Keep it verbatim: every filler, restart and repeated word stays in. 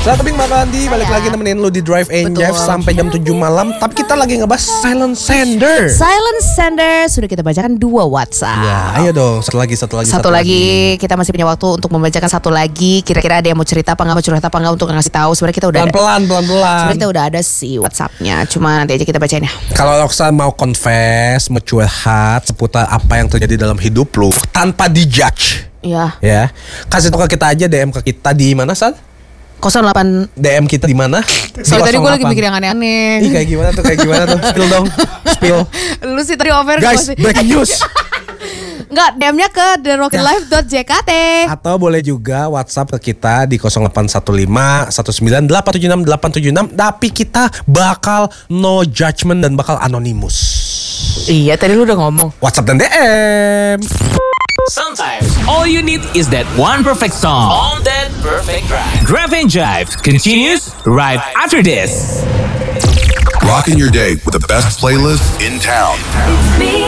Saat Tebing Makandi balik lagi nemenin lu di Drive and Drive sampai jam tujuh malam. Tapi kita lagi ngebahas Silent Sender. Silent Sender sudah kita bacakan dua WhatsApp. Ya, ayo dong, satu lagi, satu lagi, satu, satu lagi. lagi. Kita masih punya waktu untuk membacakan satu lagi. Kira-kira ada yang mau cerita apa nggak, mau curhat apa nggak untuk ngasih tahu. Sebenarnya kita udah pelan-pelan, ada, pelan-pelan. Sebenarnya kita udah ada sih WhatsAppnya. Cuma nanti aja kita bacain ya. Kalau Oksan mau confess, mau curhat seputar apa yang terjadi dalam hidup lu tanpa dijudge. Iya. Ya, kasih tau ke kita aja, D M ke kita di mana, San? nol delapan D M kita di mana? Soalnya tadi gue lagi mikir yang aneh-aneh. Ih, kayak gimana tuh? Kayak gimana tuh? Spill dong. Spill. Lu sih tadi over. Guys, breaking news. Enggak, D M-nya ke the rocket life dot j k t. Atau boleh juga WhatsApp ke kita di nol delapan satu lima satu sembilan delapan tujuh enam delapan tujuh enam. Tapi kita bakal no judgment dan bakal anonimus. Iya, tadi lu udah ngomong WhatsApp dan D M. Sometimes all you need is that one perfect song on that perfect drive. Drive and Jive continues right after this. Rocking your day with the best playlist in town.